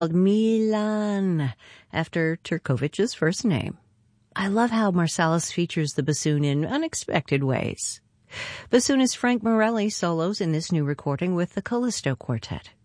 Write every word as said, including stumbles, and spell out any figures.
Milan, after Turkovic's first name. I love how Marsalis features the bassoon in unexpected ways. Bassoonist Frank Morelli solos in this new recording with the Callisto Quartet.